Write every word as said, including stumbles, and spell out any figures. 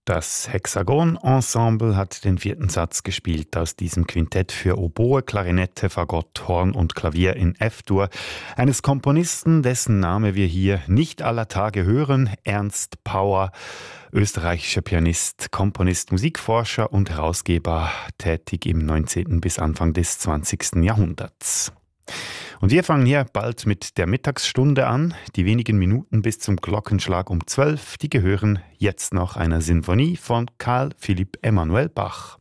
Das Hexagon-Ensemble hat den vierten Satz gespielt aus diesem Quintett für Oboe, Klarinette, Fagott, Horn und Klavier in F-Dur, eines Komponisten, dessen Name wir hier nicht aller Tage hören, Ernst Pauer, österreichischer Pianist, Komponist, Musikforscher und Herausgeber, tätig im neunzehnten bis Anfang des zwanzigsten Jahrhunderts. Und wir fangen hier bald mit der Mittagsstunde an. Die wenigen Minuten bis zum Glockenschlag um zwölf, die gehören jetzt noch einer Sinfonie von Carl Philipp Emanuel Bach.